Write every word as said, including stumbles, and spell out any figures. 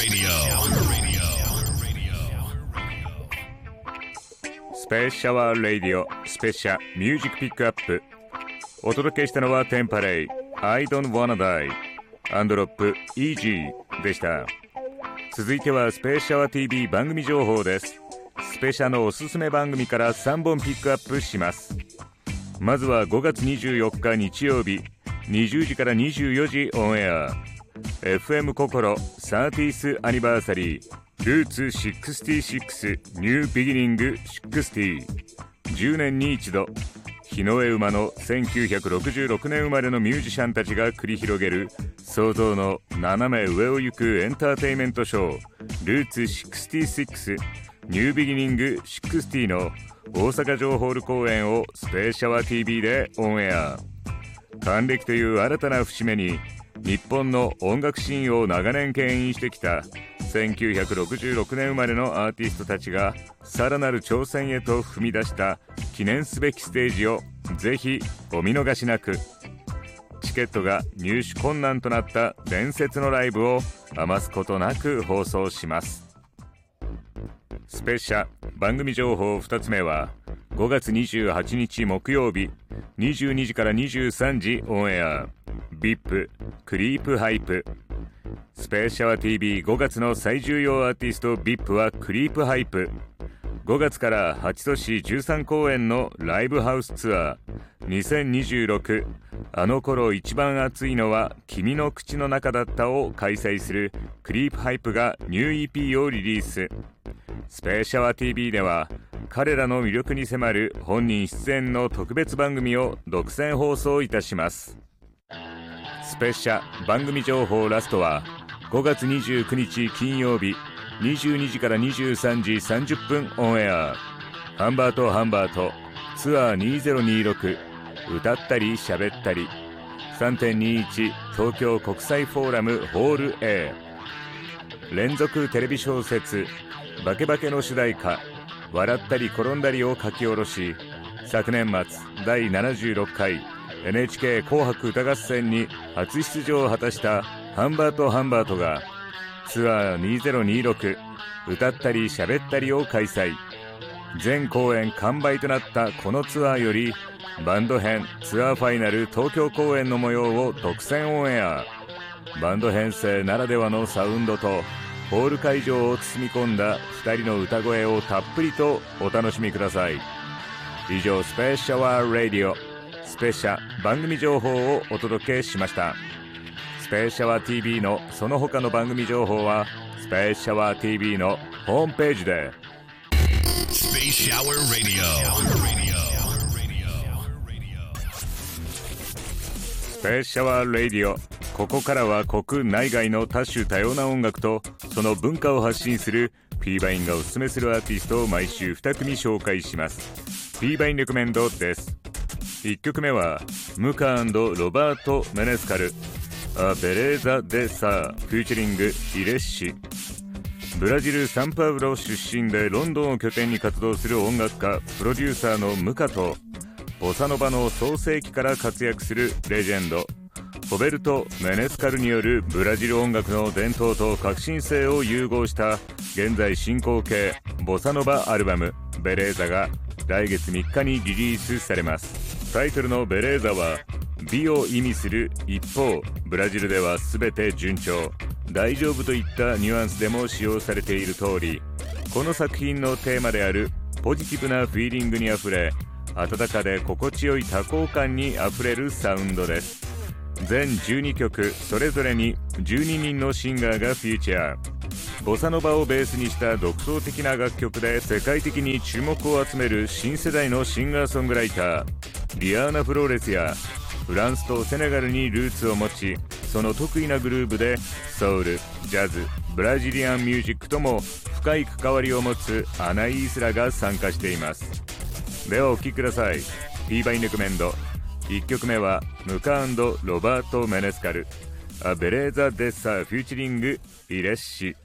Radio. スペーシャワーレイディオスペシャミュージックピックアップ。お届けしたのはテンパレイ I don't wanna die アンドロップ Easy でした。続いてはスペーシャワー ティービー 番組情報です。スペシャのおすすめ番組からさんぼんピックアップします。まずはごがつにじゅうよっか日曜日にじゅうじからにじゅうよじオンエア エフエム 心 サーティース アニバーサリールーツろくじゅうろくニュービギニングろくじゅうじゅうねんに一度日の絵馬のせんきゅうひゃくろくじゅうろくねん生まれのミュージシャンたちが繰り広げる想像の斜め上を行くエンターテインメントショールーツろくじゅうろくニュービギニングろくじゅうの大阪城ホール公演をスペーシャワー ティービー でオンエア。還暦という新たな節目に日本の音楽シーンを長年牽引してきたせんきゅうひゃくろくじゅうろくねん生まれのアーティストたちがさらなる挑戦へと踏み出した記念すべきステージをぜひお見逃しなく。チケットが入手困難となった伝説のライブを余すことなく放送します。スペシャ番組情報ふたつめはごがつにじゅうはちにち木曜日にじゅうにじからにじゅうさんじオンエア ブイアイピー クリープハイプ。スペーシャワー ティービーごがつの最重要アーティスト ブイアイピー はクリープハイプ。ごがつからはち都市じゅうさん公演のライブハウスツアーにせんにじゅうろくあの頃一番熱いのは君の口の中だったを開催するクリープハイプがニュー イーピー をリリース。スペーシャワー ティービー では彼らの魅力に迫る本人出演の特別番組を独占放送いたします。スペシャ番組情報ラストはごがつにじゅうくにち金曜日にじゅうにじからにじゅうさんじさんじゅっぷんオンエアハンバートハンバートツアーにせんにじゅうろく歌ったり喋ったり さんてんにいち 東京国際フォーラムホール A 連続テレビ小説バケバケの主題歌笑ったり転んだりを書き下ろし昨年末だいななじゅうろっかい エヌエイチケー 紅白歌合戦に初出場を果たしたハンバートハンバートがツアーにせんにじゅうろく歌ったり喋ったりを開催。全公演完売となったこのツアーよりバンド編ツアーファイナル東京公演の模様を独占オンエア。バンド編成ならではのサウンドとホール会場を包み込んだふたりの歌声をたっぷりとお楽しみください。以上スペシャワーラディオスペシャ番組情報をお届けしました。スペシャワー ティービー のその他の番組情報はスペシャワー ティービー のホームページで。 スペシャワーラディオスペシャワーラディオ、ここからは国内外の多種多様な音楽とその文化を発信する P バインがおすすめするアーティストを毎週に組紹介します。 P バインレコメンドです。いっきょくめはムカ&ロバート・メネスカルアベレーザ・デ・サーフューチャリング・イレッシ。ブラジル・サンパウロ出身でロンドンを拠点に活動する音楽家プロデューサーのムカとボサノバの創世期から活躍するレジェンドホベルト・メネスカルによるブラジル音楽の伝統と革新性を融合した現在進行形ボサノバアルバムベレーザが来月みっかにリリースされます。タイトルのベレーザは美を意味する一方、ブラジルでは全て順調大丈夫といったニュアンスでも使用されている通り、この作品のテーマであるポジティブなフィーリングにあふれ温かで心地よい多幸感にあふれるサウンドです。全じゅうにきょくそれぞれにじゅうににんのシンガーがフィーチャー。ボサノバをベースにした独創的な楽曲で世界的に注目を集める新世代のシンガーソングライターリアーナ・フローレスやフランスとセネガルにルーツを持ち、その得意なグルーヴでソウル、ジャズ、ブラジリアンミュージックとも深い関わりを持つアナイースラが参加しています。ではお聴きください。 P バインレコメンドいっきょくめはムカ&ロバート・メネスカルアベレーザ・デッサーフューチリング・イレッシ。